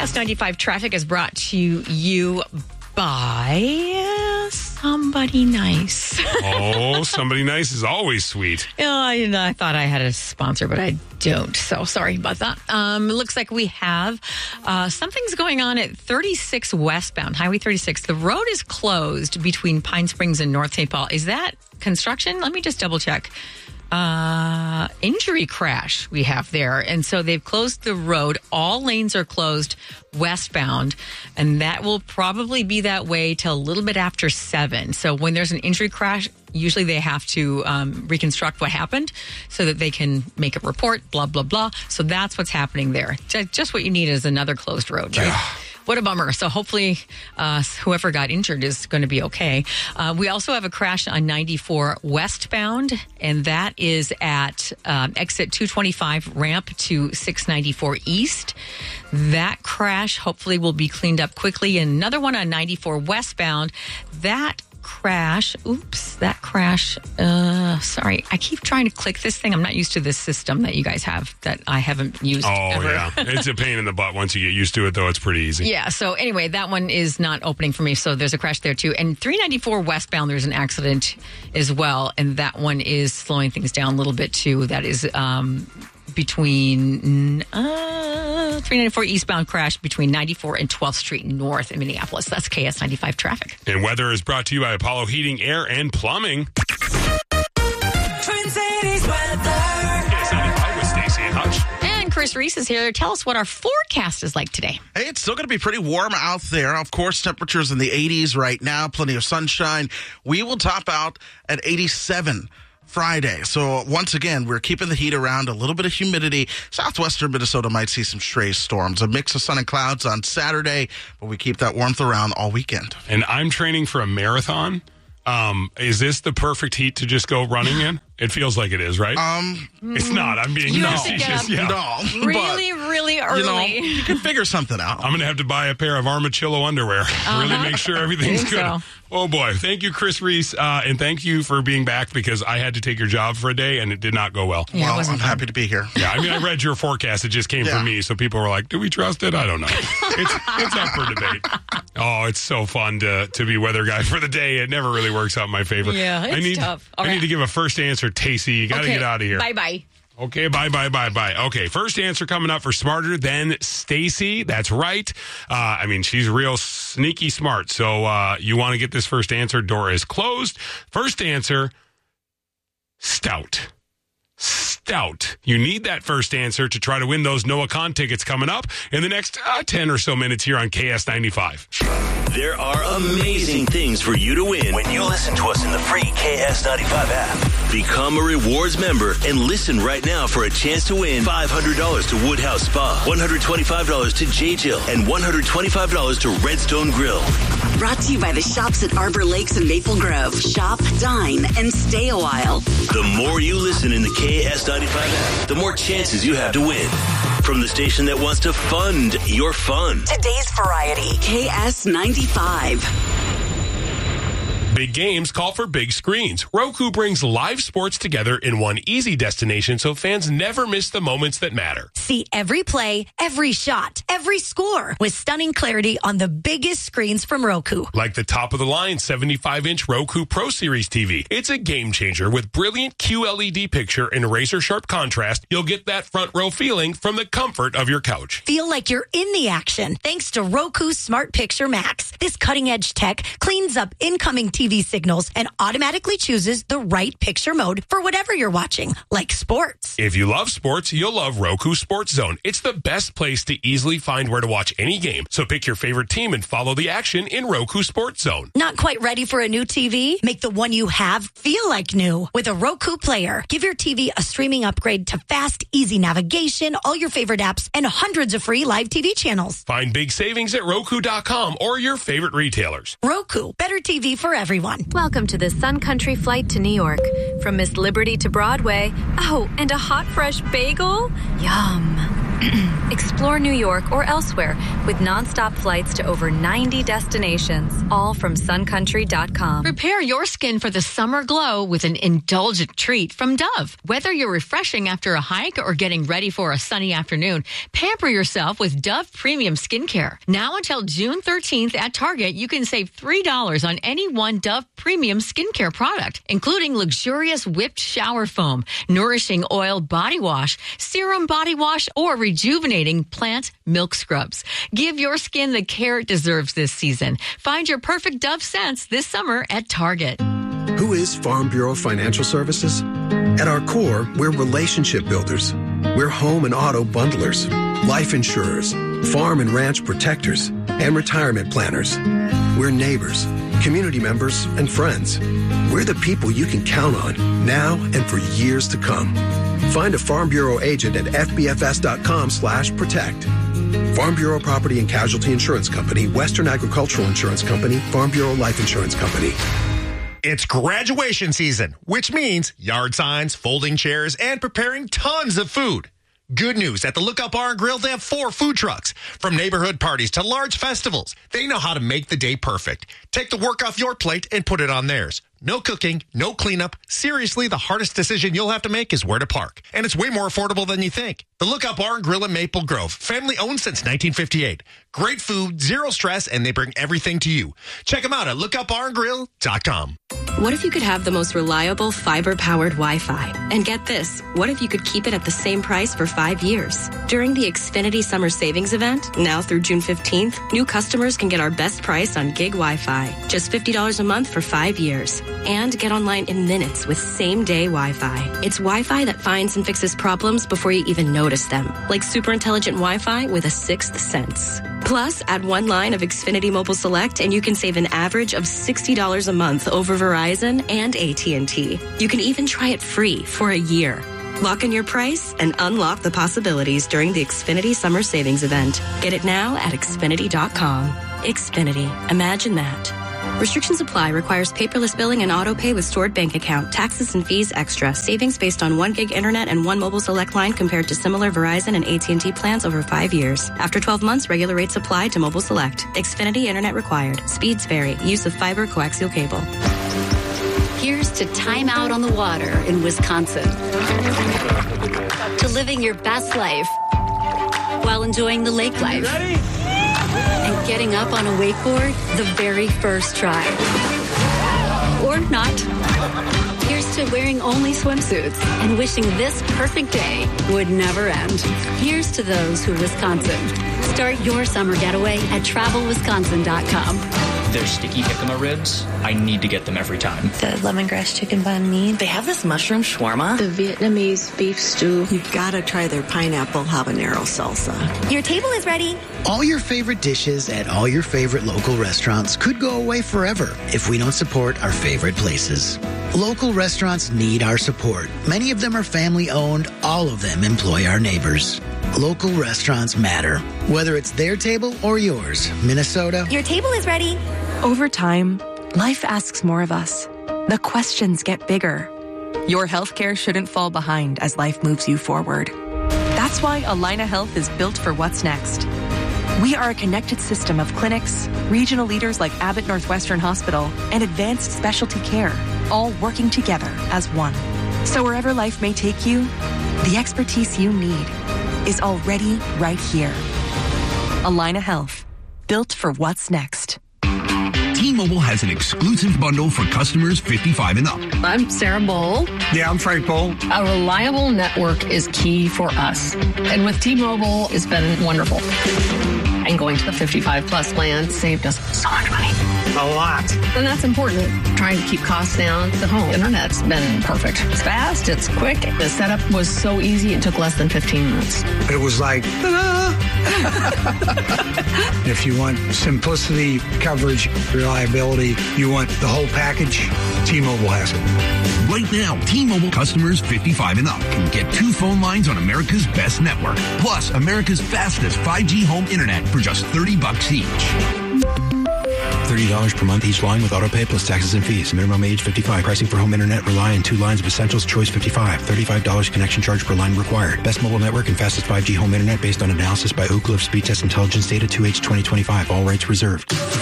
KS95 Traffic is brought to you by somebody nice. Oh, somebody nice is always sweet. I thought I had a sponsor, but I don't. So sorry about that. It looks like we have something's going on at 36 westbound, Highway 36. The road is closed between Pine Springs and North St. Paul. Is that construction? Let me just double check. Injury crash we have there. And so they've closed the road. All lanes are closed westbound. And that will probably be that way till a little bit after 7. So when there's an injury crash, usually they have to reconstruct what happened so that they can make a report, blah, blah, blah. So that's what's happening there. Just what you need is another closed road, right? Yeah. What a bummer. So hopefully whoever got injured is going to be okay. We also have a crash on 94 westbound, and that is at exit 225 ramp to 694 east. That crash hopefully will be cleaned up quickly. And another one on 94 westbound. That crash, sorry, I keep trying to click this thing. I'm not used to this system that you guys have that I haven't used ever. Yeah. It's a pain in the butt once you get used to it, though. It's pretty easy. Yeah, so anyway, that one is not opening for me, so there's a crash there too. And 394 westbound, there's an accident as well, and that one is slowing things down a little bit too. That is between 394 eastbound crash between 94 and 12th Street North in Minneapolis. That's KS95 traffic. And weather is brought to you by Apollo Heating, Air, and Plumbing. Twin Cities weather. KS95 with Stacey and Hutch. And Chris Reese is here. Tell us what our forecast is like today. Hey, it's still going to be pretty warm out there. Of course, temperatures in the 80s right now, plenty of sunshine. We will top out at 87 Friday. So once again, we're keeping the heat around, a little bit of humidity. Southwestern Minnesota might see some stray storms. A mix of sun and clouds on Saturday, but we keep that warmth around all weekend. And I'm training for a marathon. Is this the perfect heat to just go running in? It feels like it is, right? It's not. I'm being facetious. Yeah. No. Really early. You can figure something out. I'm going to have to buy a pair of Armachillo underwear. Really make sure everything's good. So. Oh, boy. Thank you, Chris Reese. And thank you for being back because I had to take your job for a day and it did not go well. Yeah, well, I'm happy to be here. Yeah, I mean, I read your forecast. It just came from me. So people were like, do we trust it? I don't know. It's up for debate. Oh, it's so fun to be weather guy for the day. It never really works out in my favor. Yeah, it's tough. I need to give a first answer. Tacey, you got to get out of here. Bye-bye. Okay, bye. Okay, first answer coming up for Smarter Than Stacey. That's right. I mean, she's real sneaky smart. So you want to get this first answer. Door is closed. First answer, stout. Stout. You need that first answer to try to win those Noah Khan tickets coming up in the next 10 or so minutes here on KS95. There are amazing things for you to win when you listen to us in the free KS95 app. Become a rewards member and listen right now for a chance to win $500 to Woodhouse Spa, $125 to J. Jill, and $125 to Redstone Grill. Brought to you by the shops at Arbor Lakes and Maple Grove. Shop, dine, and stay a while. The more you listen in the KS95 app, the more chances you have to win. From the station that wants to fund your fun. Today's variety, KS95. Big games call for big screens. Roku brings live sports together in one easy destination so fans never miss the moments that matter. See every play, every shot, every score with stunning clarity on the biggest screens from Roku. Like the top-of-the-line 75-inch Roku Pro Series TV. It's a game changer with brilliant QLED picture and razor-sharp contrast. You'll get that front-row feeling from the comfort of your couch. Feel like you're in the action thanks to Roku Smart Picture Max. This cutting-edge tech cleans up incoming TV signals and automatically chooses the right picture mode for whatever you're watching, like sports. If you love sports, you'll love Roku Sports Zone. It's the best place to easily find where to watch any game. So pick your favorite team and follow the action in Roku Sports Zone. Not quite ready for a new TV? Make the one you have feel like new with a Roku Player. Give your TV a streaming upgrade to fast, easy navigation, all your favorite apps, and hundreds of free live TV channels. Find big savings at Roku.com or your favorite retailers. Roku, better TV for everyone. Welcome to the Sun Country flight to New York. From Miss Liberty to Broadway. Oh, and a hot, fresh bagel? Yum. Explore New York or elsewhere with nonstop flights to over 90 destinations, all from suncountry.com. Prepare your skin for the summer glow with an indulgent treat from Dove. Whether you're refreshing after a hike or getting ready for a sunny afternoon, pamper yourself with Dove Premium Skincare. Now until June 13th at Target, you can save $3 on any one Dove Premium Skincare product, including luxurious whipped shower foam, nourishing oil body wash, serum body wash, or rejuvenating plant milk scrubs. Give your skin the care it deserves this season. Find your perfect Dove scents this summer at Target. Who is Farm Bureau Financial Services? At our core, we're relationship builders. We're home and auto bundlers, life insurers, farm and ranch protectors, and retirement planners. We're neighbors, community members, and friends. We're the people you can count on now and for years to come. Find a Farm Bureau agent at fbfs.com/protect. Farm Bureau Property and Casualty Insurance Company, Western Agricultural Insurance Company, Farm Bureau Life Insurance Company. It's graduation season, which means yard signs, folding chairs, and preparing tons of food. Good news, at the Lookout Bar and Grill, they have 4 food trucks. From neighborhood parties to large festivals, they know how to make the day perfect. Take the work off your plate and put it on theirs. No cooking, no cleanup. Seriously, the hardest decision you'll have to make is where to park. And it's way more affordable than you think. The Lookout Bar and Grill in Maple Grove, family owned since 1958. Great food, zero stress, and they bring everything to you. Check them out at lookoutbarandgrill.com. What if you could have the most reliable fiber-powered Wi-Fi? And get this, what if you could keep it at the same price for 5 years? During the Xfinity Summer Savings Event, now through June 15th, new customers can get our best price on gig Wi-Fi. Just $50 a month for 5 years. And get online in minutes with same-day Wi-Fi. It's Wi-Fi that finds and fixes problems before you even notice them, like super intelligent Wi-Fi with a sixth sense. Plus, add one line of Xfinity Mobile Select and you can save an average of $60 a month over Verizon and AT&T. You can even try it free for a year. Lock in your price and unlock the possibilities during the Xfinity Summer Savings Event. Get it now at Xfinity.com. Xfinity. Imagine that. Restrictions apply. Requires paperless billing and auto pay with stored bank account. Taxes and fees extra. Savings based on 1 gig internet and 1 mobile select line compared to similar Verizon and AT&T plans over 5 years. After 12 months, regular rates apply to mobile select. Xfinity internet required. Speeds vary. Use of fiber coaxial cable. Here's to time out on the water in Wisconsin. To living your best life while enjoying the lake life. And getting up on a wakeboard the very first try. Or not. Here's to wearing only swimsuits and wishing this perfect day would never end. Here's to those who Wisconsin. Start your summer getaway at travelwisconsin.com. There's sticky jicama ribs. I need to get them every time. The lemongrass chicken banh mi. They have this mushroom shawarma. The Vietnamese beef stew. You've got to try their pineapple habanero salsa. Your table is ready. All your favorite dishes at all your favorite local restaurants could go away forever if we don't support our favorite places. Local restaurants need our support. Many of them are family owned. All of them employ our neighbors. Local restaurants matter. Whether it's their table or yours, Minnesota. Your table is ready. Over time, life asks more of us. The questions get bigger. Your healthcare shouldn't fall behind as life moves you forward. That's why Allina Health is built for what's next. We are a connected system of clinics, regional leaders like Abbott Northwestern Hospital, and advanced specialty care, all working together as one. So wherever life may take you, the expertise you need is already right here. Allina Health, built for what's next. T-Mobile has an exclusive bundle for customers 55 and up. I'm Sarah Bowl. Yeah, I'm Frank Bowl. A reliable network is key for us. And with T-Mobile, it's been wonderful. And going to the 55 plus plan saved us so much money. A lot. And that's important. Trying to keep costs down. The home internet's been perfect. It's fast. It's quick. The setup was so easy. It took less than 15 minutes. It was like, ta-da! If you want simplicity, coverage, reliability, you want the whole package, T-Mobile has it. Right now, T-Mobile customers 55 and up can get 2 phone lines on America's best network. Plus, America's fastest 5G home internet for just $30 each. $30 per month each line with autopay plus taxes and fees. Minimum age 55. Pricing for home internet. Rely on 2 lines of Essentials. Choice 55. $35 connection charge per line required. Best mobile network and fastest 5G home internet based on analysis by Ookla of Speed Test Intelligence Data 2H 2025. All rights reserved.